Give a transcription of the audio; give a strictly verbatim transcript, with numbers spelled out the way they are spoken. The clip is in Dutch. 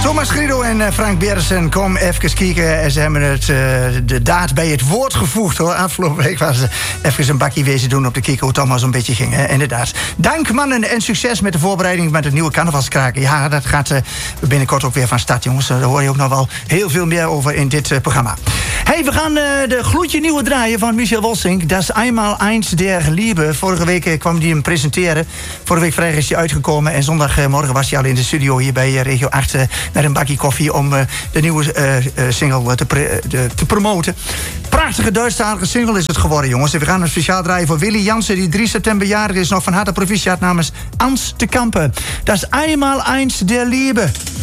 Thomas Grido en Frank Bersen, kom even kijken. Ze hebben het, uh, de daad bij het woord gevoegd, hoor. Afgelopen week was ze even een bakje wezen doen op de kijken hoe Thomas een beetje ging, hè? Inderdaad. Dank mannen en succes met de voorbereiding met het nieuwe carnavalskraken. Ja, dat gaat uh, binnenkort ook weer van start, jongens. Daar hoor je ook nog wel heel veel meer over in dit uh, programma. Hey, we gaan uh, de gloedje nieuwe draaien van Michel Wolfsink. Dat is eenmaal eins der Liebe. Vorige week uh, kwam hij hem presenteren. Vorige week vrijdag is hij uitgekomen. En zondagmorgen was hij al in de studio hier bij uh, Regio acht... Uh, met een bakje koffie om uh, de nieuwe uh, uh, single te, pre- uh, te promoten. Prachtige Duitsstalige single is het geworden, jongens. En we gaan een speciaal draaien voor Willy Jansen, die drie september jarig is. Nog van harte proficiat namens Ans de Kampen. Dat is eenmaal eins der Liebe.